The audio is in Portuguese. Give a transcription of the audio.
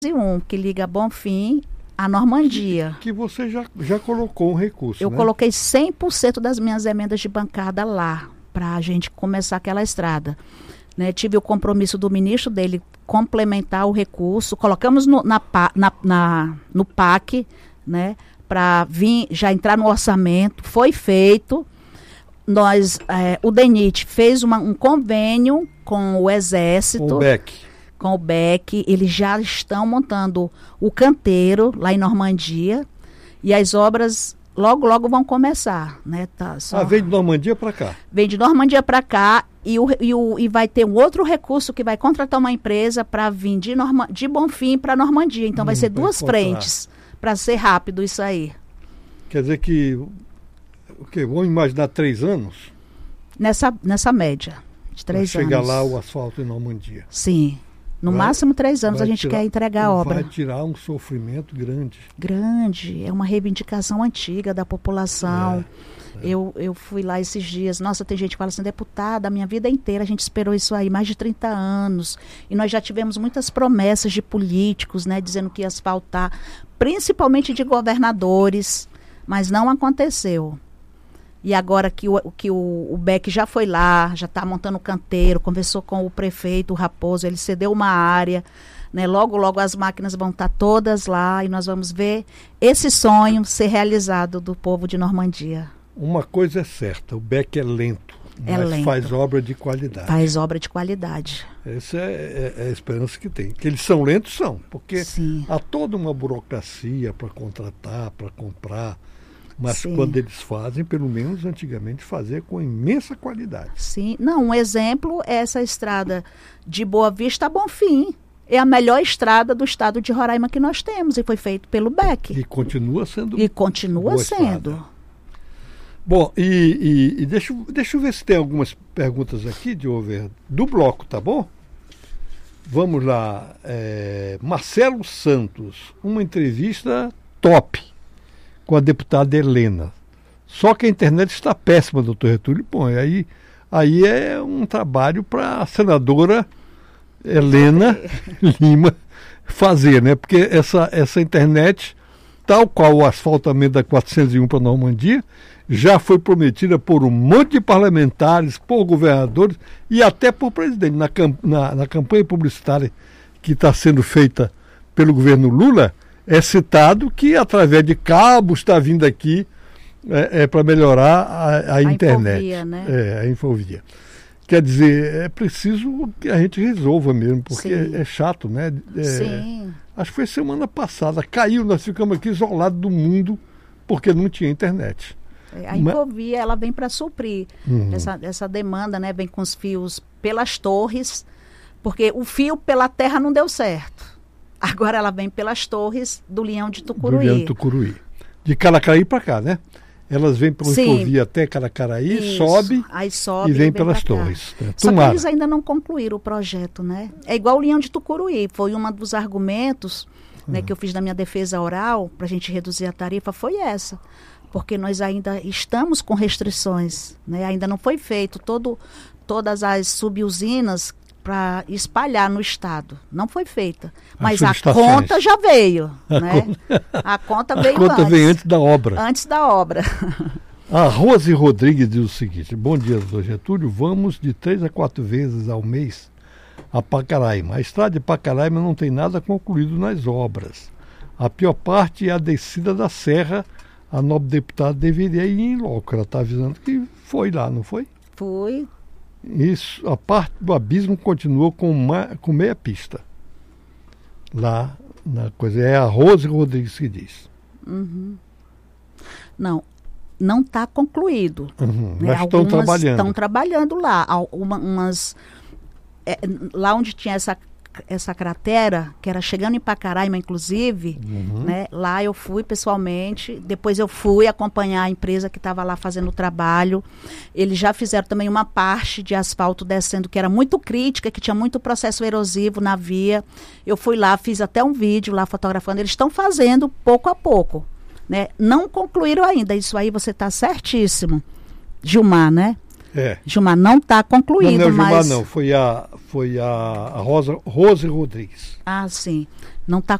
que liga Bonfim a Normandia. Que você já colocou um recurso, Eu né? coloquei 100% das minhas emendas de bancada lá, para a gente começar aquela estrada. Né? Tive o compromisso do ministro dele complementar o recurso, colocamos no PAC, né? Para vir já entrar no orçamento, foi feito. O DENIT fez um convênio com o Exército. Com o BEC, eles já estão montando o canteiro lá em Normandia e as obras logo vão começar, né? Vem de Normandia para cá? Vem de Normandia para cá e vai ter um outro recurso que vai contratar uma empresa para vir de Bonfim para Normandia. Então vai ser duas frentes para ser rápido isso aí. Quer dizer que, vamos imaginar 3 anos? Nessa média de 3 anos. Chegar lá o asfalto em Normandia. Sim. No máximo 3 anos a gente quer entregar a obra. Vai tirar um sofrimento grande. Grande. É uma reivindicação antiga da população. Eu fui lá esses dias. Nossa, tem gente que fala assim, deputada, a minha vida inteira a gente esperou isso aí, mais de 30 anos. E nós já tivemos muitas promessas de políticos, né, dizendo que ia asfaltar, principalmente de governadores, mas não aconteceu. E agora que o BEC já foi lá, já está montando o canteiro, conversou com o prefeito, o Raposo, ele cedeu uma área, né? Logo as máquinas vão estar todas lá e nós vamos ver esse sonho ser realizado do povo de Normandia. Uma coisa é certa, o BEC é lento, mas faz obra de qualidade. Faz obra de qualidade. Essa é a esperança que tem. Que eles são lentos, porque Sim. Há toda uma burocracia para contratar, para comprar. Mas Sim. Quando eles fazem, pelo menos antigamente, fazer com imensa qualidade. Sim. Não, um exemplo é essa estrada de Boa Vista a Bonfim. É a melhor estrada do estado de Roraima que nós temos e foi feito pelo BEC. E continua sendo. Sendo. Bom, e deixa eu ver se tem algumas perguntas aqui, Diover, do bloco, tá bom? Vamos lá. Marcelo Santos, uma entrevista top com a deputada Helena. Só que a internet está péssima, doutor Getúlio. Bom, aí é um trabalho para a senadora Helena Lima fazer, né? Porque essa internet, tal qual o asfaltamento da 401 para Normandia, já foi prometida por um monte de parlamentares, por governadores e até por presidente. Na campanha publicitária que está sendo feita pelo governo Lula, é citado que através de cabos está vindo aqui para melhorar a internet. Infovia, né? A infovia. Quer dizer, é preciso que a gente resolva mesmo, porque é chato, né? Sim. Acho que foi semana passada, caiu, nós ficamos aqui isolados do mundo porque não tinha internet. A Infovia, ela vem para suprir essa demanda, né? Vem com os fios pelas torres, porque o fio pela terra não deu certo. Agora ela vem pelas torres do Leão de Tucuruí. De Caracaraí para cá, né? Elas vêm pela Infovia até Caracaraí, sobe e vem pelas torres. Só que eles ainda não concluíram o projeto, né? É igual o Leão de Tucuruí. Foi um dos argumentos né, que eu fiz na minha defesa oral para a gente reduzir a tarifa, foi essa. Porque nós ainda estamos com restrições, né? Ainda não foi feito todas as subusinas para espalhar no estado. Não foi feita. Mas a conta já veio. A conta veio antes. A conta veio antes da obra. Antes da obra. A Rose Rodrigues diz o seguinte: bom dia, doutor Getúlio. Vamos de 3 a 4 vezes ao mês a Pacaraima. A estrada de Pacaraima não tem nada concluído nas obras. A pior parte é a descida da serra. A nobre deputada deveria ir em loco. Ela está avisando que foi lá, não foi? Foi. Isso, a parte do abismo continuou com meia pista. Lá na coisa. É a Rose Rodrigues que diz. Não está concluído. Mas estão trabalhando. Estão trabalhando lá. Lá onde tinha essa cratera, que era chegando em Pacaraima, inclusive, né, lá eu fui pessoalmente, depois eu fui acompanhar a empresa que estava lá fazendo o trabalho. Eles já fizeram também uma parte de asfalto descendo, que era muito crítica, que tinha muito processo erosivo na via. Eu fui lá, fiz até um vídeo lá fotografando. Eles estão fazendo pouco a pouco, né? Não concluíram ainda, isso aí você está certíssimo, Gilmar, né? Gilmar, não está concluído, não, Gilmar, não, foi a Rose Rodrigues. Ah, sim. não está